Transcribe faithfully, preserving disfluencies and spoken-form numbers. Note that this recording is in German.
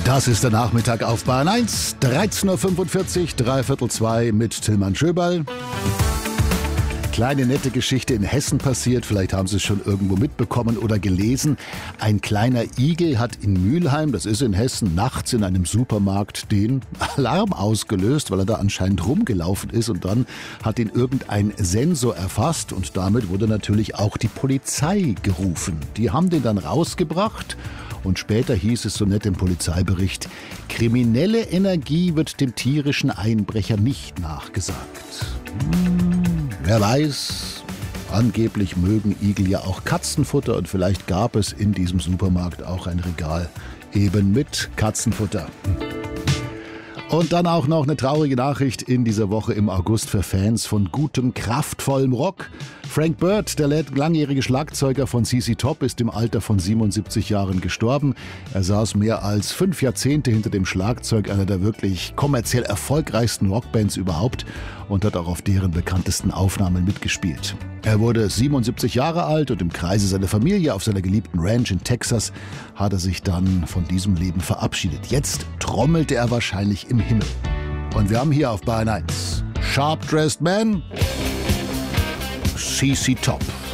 Das ist der Nachmittag auf Bayern eins, dreizehn Uhr fünfundvierzig, dreiviertel zwei mit Tillmann Schöberl. Kleine nette Geschichte in Hessen passiert, vielleicht haben Sie es schon irgendwo mitbekommen oder gelesen. Ein kleiner Igel hat in Mülheim, das ist in Hessen, nachts in einem Supermarkt den Alarm ausgelöst, weil er da anscheinend rumgelaufen ist, und dann hat ihn irgendein Sensor erfasst und damit wurde natürlich auch die Polizei gerufen. Die haben den dann rausgebracht. Und später hieß es so nett im Polizeibericht, kriminelle Energie wird dem tierischen Einbrecher nicht nachgesagt. Hm, wer weiß, angeblich mögen Igel ja auch Katzenfutter und vielleicht gab es in diesem Supermarkt auch ein Regal eben mit Katzenfutter. Und dann auch noch eine traurige Nachricht in dieser Woche im August für Fans von gutem, kraftvollem Rock. Frank Bird, der langjährige Schlagzeuger von Z Z Top, ist im Alter von siebenundsiebzig Jahren gestorben. Er saß mehr als fünf Jahrzehnte hinter dem Schlagzeug einer der wirklich kommerziell erfolgreichsten Rockbands überhaupt und hat auch auf deren bekanntesten Aufnahmen mitgespielt. Er wurde siebenundsiebzig Jahre alt und im Kreise seiner Familie auf seiner geliebten Ranch in Texas hat er sich dann von diesem Leben verabschiedet. Jetzt trommelte er wahrscheinlich im Himmel. Und wir haben hier auf Bayern eins Sharp Dressed Man, Z Z Top.